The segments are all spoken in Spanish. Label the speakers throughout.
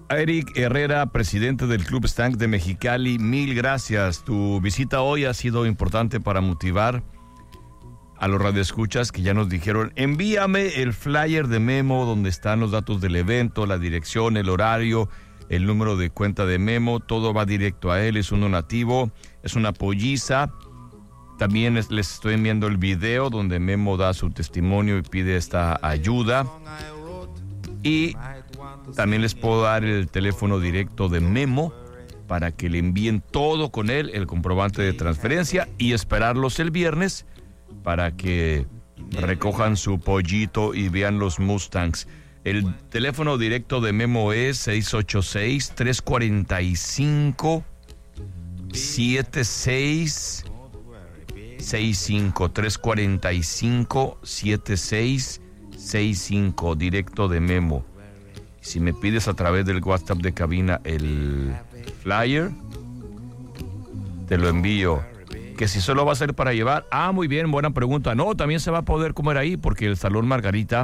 Speaker 1: Eric Herrera, presidente del Club Stank de Mexicali, mil gracias. Tu visita hoy ha sido importante para motivar a los radioescuchas que ya nos dijeron, envíame el flyer de Memo donde están los datos del evento, la dirección, el horario, el número de cuenta de Memo, todo va directo a él, es un donativo, es una polliza. También les estoy enviando el video donde Memo da su testimonio y pide esta ayuda. Y también les puedo dar el teléfono directo de Memo para que le envíen todo con él, el comprobante de transferencia, y esperarlos el viernes para que recojan su pollito y vean los Mustangs. El teléfono directo de Memo es 686-345-7665. 345-7665, directo de Memo. Si me pides a través del WhatsApp de cabina el flyer, te lo envío. Que si solo va a ser para llevar, muy bien, buena pregunta. No, también se va a poder comer ahí porque el Salón Margarita,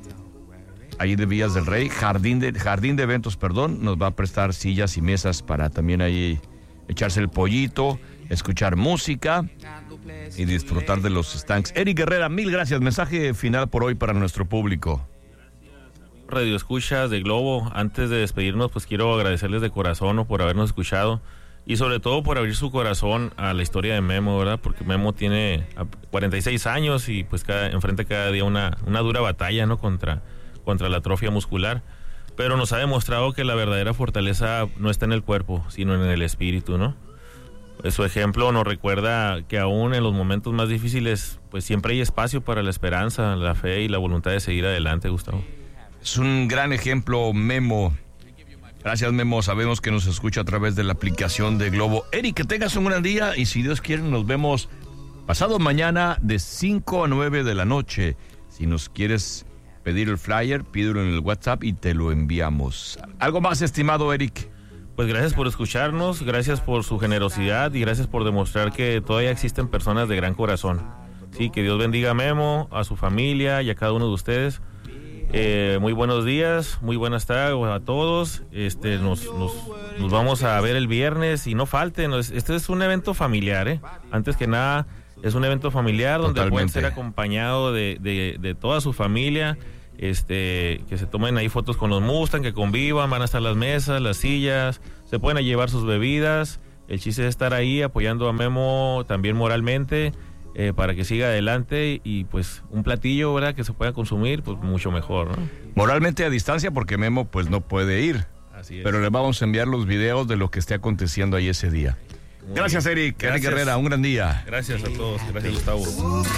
Speaker 1: ahí de Villas del Rey, Jardín de Eventos, nos va a prestar sillas y mesas para también ahí echarse el pollito, escuchar música y disfrutar de los Stanks. Eric Herrera, mil gracias. Mensaje final por hoy para nuestro público.
Speaker 2: Radio Escuchas de Globo, antes de despedirnos, pues quiero agradecerles de corazón por habernos escuchado y sobre todo por abrir su corazón a la historia de Memo, ¿verdad? Porque Memo tiene 46 años y pues enfrenta cada día una dura batalla, ¿no? Contra la atrofia muscular, pero nos ha demostrado que la verdadera fortaleza no está en el cuerpo, sino en el espíritu, ¿no? Su ejemplo nos recuerda que aún en los momentos más difíciles, pues siempre hay espacio para la esperanza, la fe y la voluntad de seguir adelante, Gustavo.
Speaker 1: Es un gran ejemplo, Memo. Gracias, Memo. Sabemos que nos escucha a través de la aplicación de Globo. Eric, que tengas un gran día y si Dios quiere nos vemos pasado mañana de 5 a 9 de la noche. Si nos quieres pedir el flyer, pídelo en el WhatsApp y te lo enviamos. ¿Algo más, estimado Eric?
Speaker 2: Pues gracias por escucharnos, gracias por su generosidad y gracias por demostrar que todavía existen personas de gran corazón. Sí, que Dios bendiga a Memo, a su familia y a cada uno de ustedes. Muy buenos días, muy buenas tardes a todos. Nos vamos a ver el viernes y no falten. Este es un evento familiar, Antes que nada, es un evento familiar donde pueden ser acompañado de toda su familia. Que se tomen ahí fotos con los Mustang, que convivan, van a estar las mesas, las sillas, se pueden llevar sus bebidas. El chiste es estar ahí apoyando a Memo también moralmente, para que siga adelante y pues un platillo, ¿verdad?, que se pueda consumir, pues mucho mejor, ¿no?
Speaker 1: Moralmente a distancia porque Memo pues no puede ir.
Speaker 2: Así es.
Speaker 1: Pero le vamos a enviar los videos de lo que esté aconteciendo ahí ese día. Gracias, Eric. Eric Herrera, un gran día.
Speaker 2: Gracias a todos. Gracias, Gustavo.